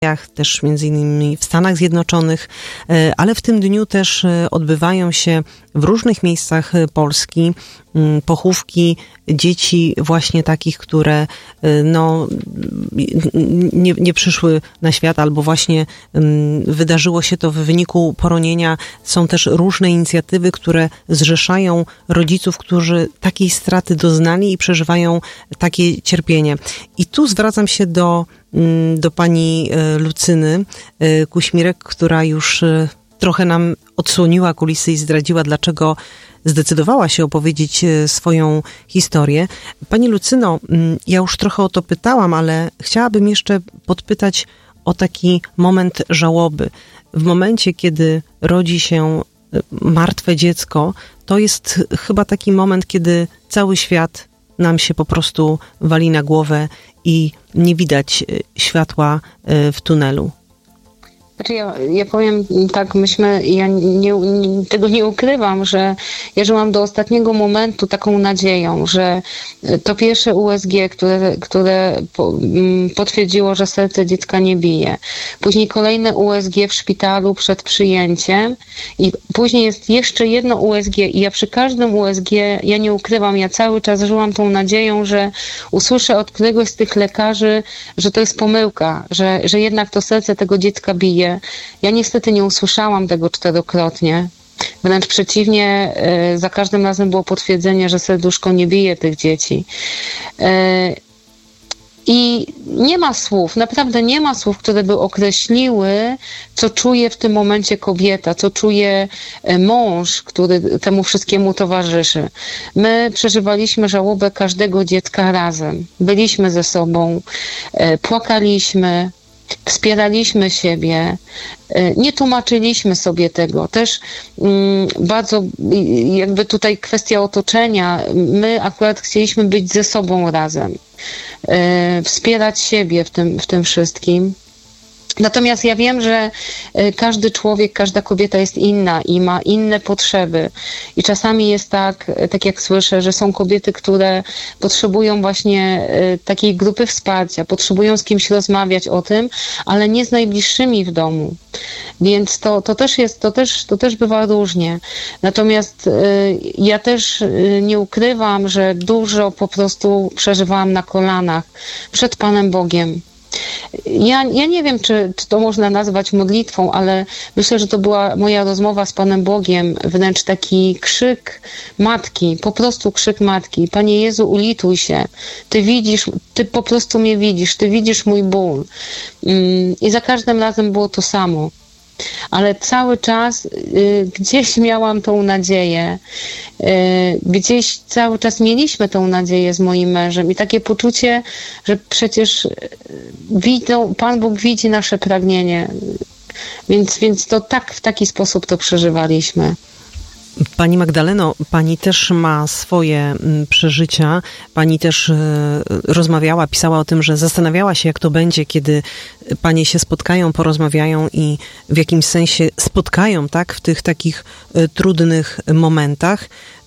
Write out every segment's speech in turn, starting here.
też między innymi w Stanach Zjednoczonych, ale w tym dniu też odbywają się w różnych miejscach Polski pochówki dzieci właśnie takich, które nie przyszły na świat albo właśnie wydarzyło się to w wyniku poronienia. Są też różne inicjatywy, które zrzeszają rodziców, którzy takiej straty doznali i przeżywają takie cierpienie. I tu zwracam się do pani Lucyny Kuśmirek, która już trochę nam odsłoniła kulisy i zdradziła, dlaczego zdecydowała się opowiedzieć swoją historię. Pani Lucyno, ja już trochę o to pytałam, ale chciałabym jeszcze podpytać o taki moment żałoby. W momencie, kiedy rodzi się martwe dziecko, to jest chyba taki moment, kiedy cały świat nam się po prostu wali na głowę i nie widać światła w tunelu. Znaczy ja powiem tak, tego nie ukrywam, że ja żyłam do ostatniego momentu taką nadzieją, że to pierwsze USG, które potwierdziło, że serce dziecka nie bije. Później kolejne USG w szpitalu przed przyjęciem i później jest jeszcze jedno USG i ja przy każdym USG, ja nie ukrywam, ja cały czas żyłam tą nadzieją, że usłyszę od któregoś z tych lekarzy, że to jest pomyłka, że jednak to serce tego dziecka bije. Ja niestety nie usłyszałam tego 4-krotnie. Wręcz przeciwnie, za każdym razem było potwierdzenie, że serduszko nie bije tych dzieci. I nie ma słów, naprawdę nie ma słów, które by określiły, co czuje w tym momencie kobieta, co czuje mąż, który temu wszystkiemu towarzyszy. My przeżywaliśmy żałobę każdego dziecka razem. Byliśmy ze sobą, płakaliśmy, wspieraliśmy siebie, nie tłumaczyliśmy sobie tego. Też bardzo jakby tutaj kwestia otoczenia. My akurat chcieliśmy być ze sobą razem, wspierać siebie w tym wszystkim. Natomiast ja wiem, że każdy człowiek, każda kobieta jest inna i ma inne potrzeby. I czasami jest tak jak słyszę, że są kobiety, które potrzebują właśnie takiej grupy wsparcia, potrzebują z kimś rozmawiać o tym, ale nie z najbliższymi w domu. Więc to też bywa różnie. Natomiast ja też nie ukrywam, że dużo po prostu przeżywałam na kolanach przed Panem Bogiem. Ja nie wiem, czy to można nazwać modlitwą, ale myślę, że to była moja rozmowa z Panem Bogiem, wręcz taki krzyk matki, po prostu krzyk matki. Panie Jezu, ulituj się. Ty widzisz, Ty po prostu mnie widzisz, Ty widzisz mój ból. I za każdym razem było to samo. Ale cały czas gdzieś miałam tą nadzieję, gdzieś cały czas mieliśmy tą nadzieję z moim mężem i takie poczucie, że przecież Pan Bóg widzi nasze pragnienie, więc to tak, w taki sposób to przeżywaliśmy. Pani Magdaleno, pani też ma swoje przeżycia. Pani też rozmawiała, pisała o tym, że zastanawiała się, jak to będzie, kiedy panie się spotkają, porozmawiają i w jakimś sensie spotkają, tak, w tych takich trudnych momentach.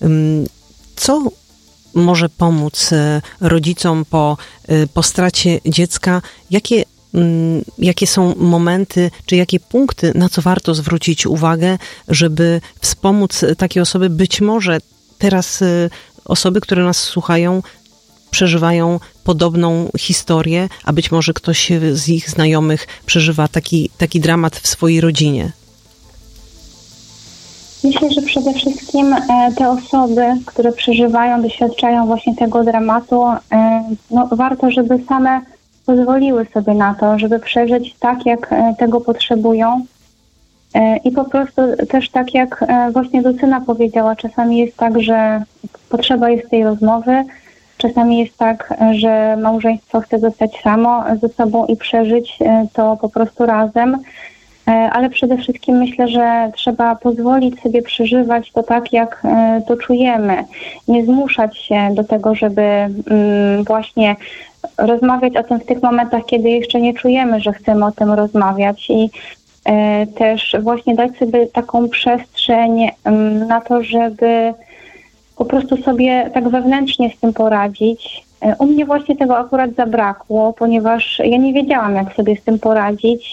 Co może pomóc rodzicom po stracie dziecka? Jakie są momenty, czy jakie punkty, na co warto zwrócić uwagę, żeby wspomóc takie osoby? Być może teraz osoby, które nas słuchają, przeżywają podobną historię, a być może ktoś z ich znajomych przeżywa taki dramat w swojej rodzinie. Myślę, że przede wszystkim te osoby, które przeżywają, doświadczają właśnie tego dramatu, warto, żeby same pozwoliły sobie na to, żeby przeżyć tak, jak tego potrzebują. I po prostu też tak, jak właśnie Lucyna powiedziała, czasami jest tak, że potrzeba jest tej rozmowy, czasami jest tak, że małżeństwo chce zostać samo ze sobą i przeżyć to po prostu razem. Ale przede wszystkim myślę, że trzeba pozwolić sobie przeżywać to tak, jak to czujemy. Nie zmuszać się do tego, żeby właśnie rozmawiać o tym w tych momentach, kiedy jeszcze nie czujemy, że chcemy o tym rozmawiać i też właśnie dać sobie taką przestrzeń na to, żeby po prostu sobie tak wewnętrznie z tym poradzić. U mnie właśnie tego akurat zabrakło, ponieważ ja nie wiedziałam, jak sobie z tym poradzić